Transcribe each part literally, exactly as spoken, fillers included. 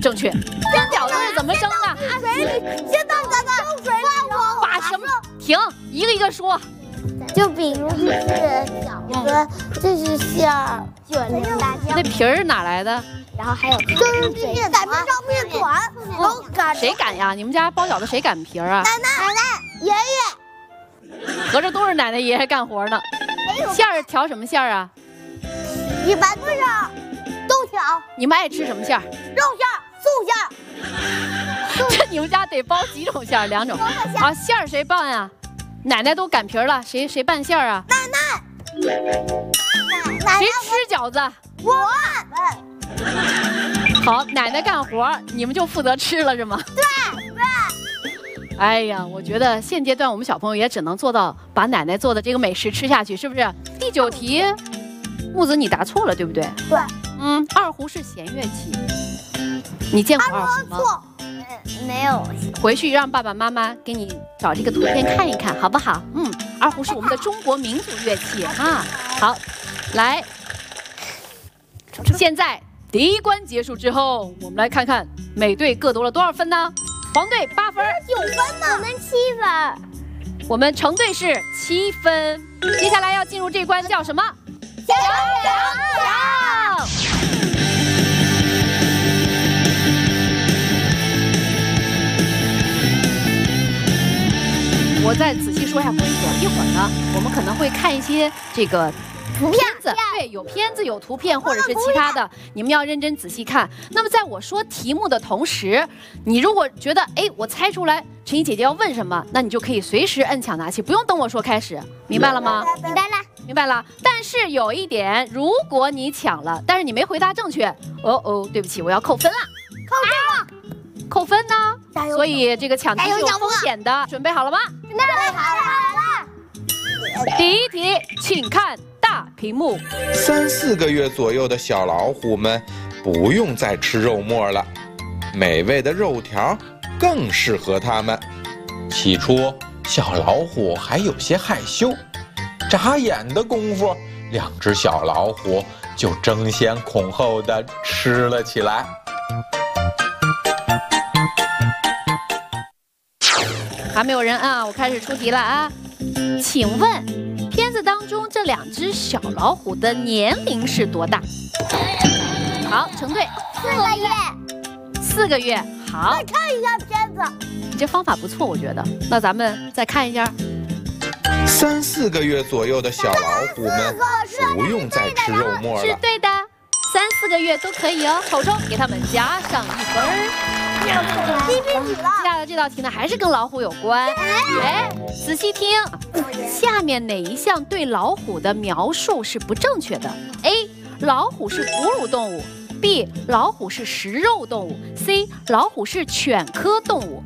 正确。蒸饺子是怎么蒸的？ 水里先到咱们蒸水里， 把什么？停，一个一个说。 就比如这是饺子，这是馅儿，卷成大酱。 那皮儿哪来的？ 然后还有就是这些擀面上面团，然后擀。 谁擀呀？你们家包饺子谁擀皮儿啊？ 奶奶、奶奶、爷爷。 合着都是奶奶爷爷干活呢。馅儿调什么馅儿啊？ 一般都是豆条。 你们爱吃什么馅儿？ 肉馅儿、素馅儿。 这你们家得包几种馅儿？两种。啊，馅儿谁拌呀？奶奶都擀皮儿了，谁谁拌馅儿啊？ 奶奶。奶谁吃饺子？ 我们。 好，奶奶干活，你们就负责吃了是吗？ 对对。 哎呀，我觉得现阶段我们小朋友也只能做到把奶奶做的这个美食吃下去，是不是？第九题，木子你答错了，对不对？ 对。 嗯，二胡是弦乐器，你见过二胡吗？ 错。没有。 回去让爸爸妈妈给你找这个图片看一看，好不好？嗯，二胡是我们的中国民族乐器啊。好，来，现在第一关结束之后，我们来看看每队各得了多少分呢？黄队八分， 九分呢，我们七分。 我们橙队是七分。接下来要进入这关叫什么？ 小奖。 我再仔细说一下规则，一会儿呢，我们可能会看一些这个图片子，对，有片子、有图片或者是其他的，你们要认真仔细看。那么在我说题目的同时，你如果觉得哎，我猜出来陈怡姐姐要问什么，那你就可以随时摁抢拿起，不用等我说开始，明白了吗？ 明白了， 明白了。但是有一点，如果你抢了，但是你没回答正确，哦哦，对不起，我要扣分了， 扣分了。 扣分呢，所以这个抢题是有风险的。准备好了吗？ 准备好了。 第一题，请看大屏幕。 三四个月左右的小老虎们不用再吃肉末了，美味的肉条更适合它们。起初，小老虎还有些害羞，眨眼的功夫，两只小老虎就争先恐后地吃了起来。 还没有人啊，我开始出题了啊！请问，片子当中这两只小老虎的年龄是多大？好，橙队， 四个月。 四个月。好， 再看一下片子。 你这方法不错，我觉得。那咱们再看一下。 三四个月左右的小老虎们不用再吃肉末了。 是对的，三四个月都可以哦。瞅瞅，给他们加上一分儿。 第一题了。 接下来这道题呢，还是跟老虎有关。哎，仔细听，下面哪一项对老虎的描述是不正确的 ？A. 老虎是哺乳动物 ；B. 老虎是食肉动物 ；C. 老虎是犬科动物。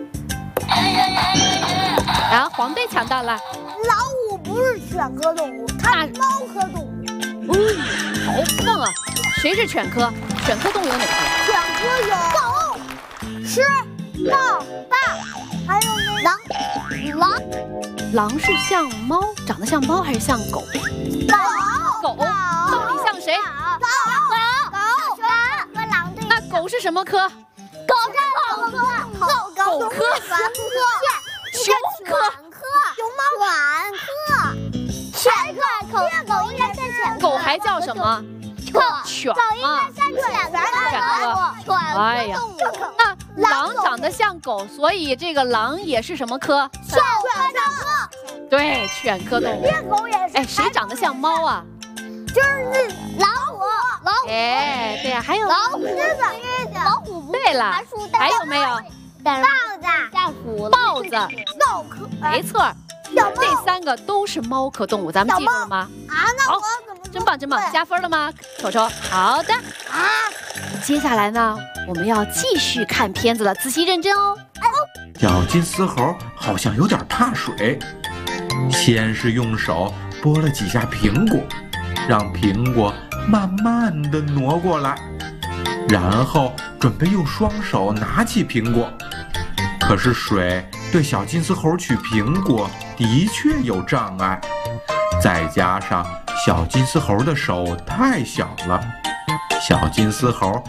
然后黄队抢到了。 老虎不是犬科动物，它是猫科动物。 嗯，好棒啊！谁是犬科？犬科动物有哪些？ 犬科有狗、狮、豹、大，还有那狼。狼， 狼是像猫，长得像猫还是像狗？ 狗。 狗，到底像谁？ 狗。狗。狗。犬和狼对。 那狗是什么科？ 狗是狗科。狗狗科。 犬科。 熊科。 熊猫。犬科。犬科。狗狗应该算犬科。 狗还叫什么？犬啊， 犬科。 哎呀，那狼长得像狗，所以这个狼也是什么科？ 犬科。 对，犬科动物。 狗也是。 哎，谁长得像猫啊？ 就是老虎。老虎。 哎，对呀，还有老虎。老虎。 对了，还有没有？ 豹子。吓死了。 豹子。 猫科。 没错。这三个都是猫科动物，咱们记住了吗？ 啊，那我怎么真棒真棒，加分了吗？瞅瞅，好的啊。接下来呢，我们要继续看片子了，仔细认真哦。 小金丝猴好像有点怕水，先是用手拨了几下苹果，让苹果慢慢地挪过来，然后准备用双手拿起苹果。可是水对小金丝猴取苹果的确有障碍，再加上小金丝猴的手太小了，小金丝猴